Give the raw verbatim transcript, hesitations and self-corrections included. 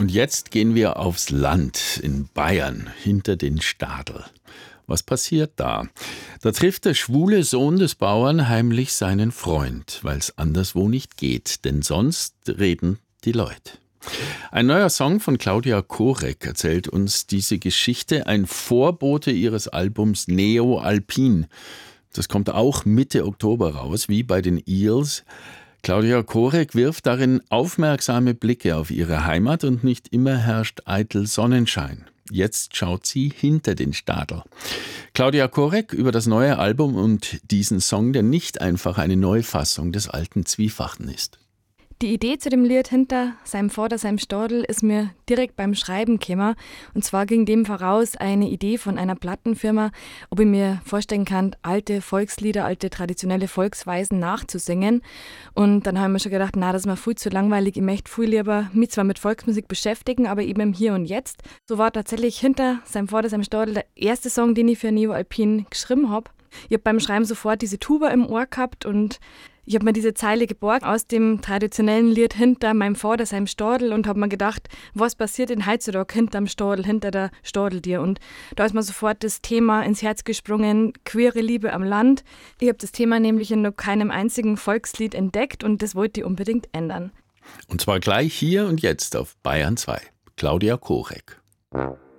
Und jetzt gehen wir aufs Land in Bayern, hinter den Stadel. Was passiert da? Da trifft der schwule Sohn des Bauern heimlich seinen Freund, weil es anderswo nicht geht, denn sonst reden die Leute. Ein neuer Song von Claudia Korek erzählt uns diese Geschichte, ein Vorbote ihres Albums Neo Alpin. Das kommt auch Mitte Oktober raus, wie bei den Eels. Claudia Korek wirft darin aufmerksame Blicke auf ihre Heimat und nicht immer herrscht eitel Sonnenschein. Jetzt schaut sie hinter den Stadel. Claudia Korek über das neue Album und diesen Song, der nicht einfach eine Neufassung des alten Zwiefachen ist. Die Idee zu dem Lied hinter seinem Vater, seinem Stadel, ist mir direkt beim Schreiben gekommen. Und zwar ging dem voraus eine Idee von einer Plattenfirma, ob ich mir vorstellen kann, alte Volkslieder, alte traditionelle Volksweisen nachzusingen. Und dann habe ich mir schon gedacht, na, das ist mir viel zu langweilig. Ich möchte viel lieber mich zwar mit Volksmusik beschäftigen, aber eben im Hier und Jetzt. So war tatsächlich hinter seinem Vater, seinem Stadel der erste Song, den ich für Neo Alpin geschrieben habe. Ich habe beim Schreiben sofort diese Tuba im Ohr gehabt und ich habe mir diese Zeile geborgt aus dem traditionellen Lied hinter meinem Vater, seinem Stadel, und habe mir gedacht, was passiert denn heutzutage hinterm Stadel, hinter der Stadeltür. Und da ist mir sofort das Thema ins Herz gesprungen, queere Liebe am Land. Ich habe das Thema nämlich in noch keinem einzigen Volkslied entdeckt und das wollte ich unbedingt ändern. Und zwar gleich hier und jetzt auf Bayern zwei. Claudia Korek.